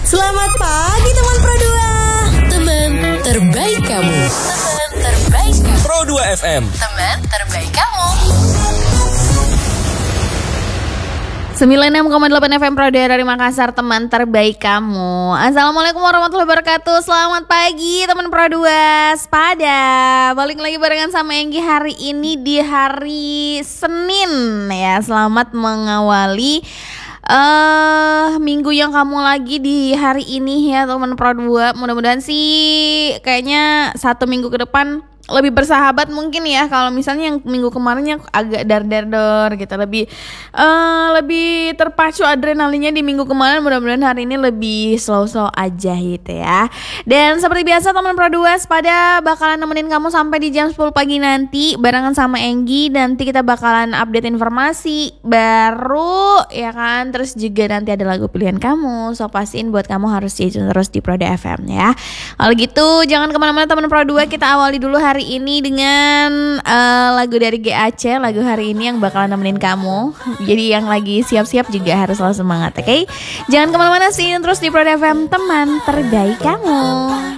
Selamat pagi teman Pro 2. Teman terbaik kamu. Teman terbaik kamu. Pro 2 FM. Teman terbaik kamu. 96,8 FM Pro 2 dari Makassar, teman terbaik kamu. Assalamualaikum warahmatullahi wabarakatuh. Selamat pagi teman Pro 2. Sepada balik lagi barengan sama Enggi hari ini di hari Senin ya. Selamat mengawali minggu yang kamu lagi di hari ini ya teman Pro 2. Mudah-mudahan sih kayaknya 1 minggu ke depan lebih bersahabat mungkin ya. Kalau misalnya yang minggu kemarinnya agak dar gitu, lebih terpacu adrenalinnya di minggu kemarin. Mudah-mudahan hari ini lebih slow aja gitu ya. Dan seperti biasa teman Pro 2 Sepada bakalan nemenin kamu sampai di jam 10 pagi nanti barengan sama Enggi. Nanti kita bakalan update informasi baru ya kan. Terus juga nanti ada lagu pilihan kamu. So pastiin buat kamu harus stay tune terus di Pro 2 FM ya. Kalau gitu jangan kemana-mana teman Pro 2. Kita awali dulu hari ini dengan lagu dari GAC. Lagu hari ini yang bakalan nemenin kamu. Jadi yang lagi siap-siap juga harus selalu semangat, oke? Jangan kemana-mana sih, terus di Pro 2 FM, teman terbaik kamu.